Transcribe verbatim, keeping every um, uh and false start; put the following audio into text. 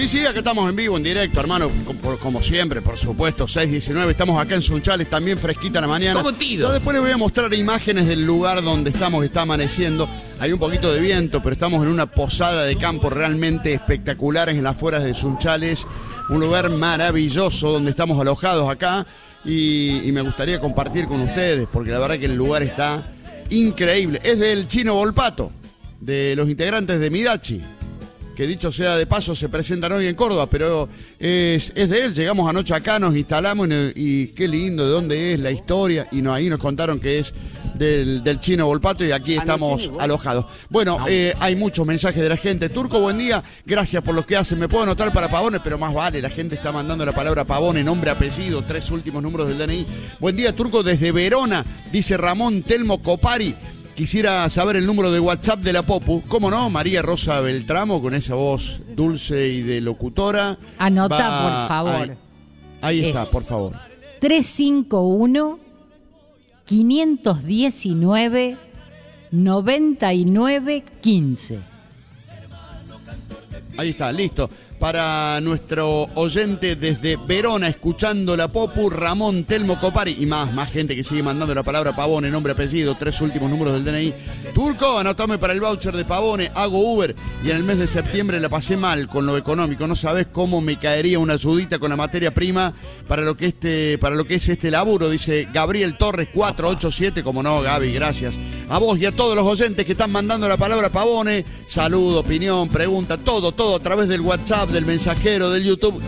Sí, sí, acá estamos en vivo, en directo, hermano, como, como siempre, por supuesto, seis diecinueve, estamos acá en Sunchales, también fresquita la mañana. Como tiro. Yo después les voy a mostrar imágenes del lugar donde estamos, está amaneciendo. Hay un poquito de viento, pero estamos en una posada de campo realmente espectacular en las afueras de Sunchales, un lugar maravilloso donde estamos alojados acá y, y me gustaría compartir con ustedes, porque la verdad que el lugar está increíble. Es del Chino Volpato, de los integrantes de Midachi, que dicho sea de paso se presentan hoy en Córdoba, pero es, es de él. Llegamos anoche acá, nos instalamos y, y qué lindo, de dónde es la historia, y no, ahí nos contaron que es del, del Chino Volpato y aquí estamos alojados. Bueno, eh, hay muchos mensajes de la gente. Turco, buen día, gracias por lo que hacen. Me puedo anotar para Pavone, pero más vale, la gente está mandando la palabra Pavone, nombre, apellido, tres últimos números del D N I. Buen día, Turco, desde Verona, dice Ramón Telmo Copari. Quisiera saber el número de WhatsApp de la Popu. ¿Cómo no? María Rosa Beltramo, con esa voz dulce y de locutora. Anota, Va, por favor. Ahí, ahí está, Es por favor. tres cinco uno, cinco uno nueve, nueve nueve uno cinco. Ahí está, listo. Para nuestro oyente desde Verona, escuchando la Popu, Ramón Telmo Copari, y más, más gente que sigue mandando la palabra Pavone, nombre, apellido, tres últimos números del D N I. Turco, anotame para el voucher de Pavone, hago Uber, y en el mes de septiembre la pasé mal con lo económico. No sabés cómo me caería una ayudita con la materia prima para lo que este, para lo que es este laburo, dice Gabriel Torres cuatro ocho siete. Como no, Gaby, gracias. A vos y a todos los oyentes que están mandando la palabra Pavone, saludo, opinión, pregunta, todo, todo a través del WhatsApp, del mensajero, del YouTube.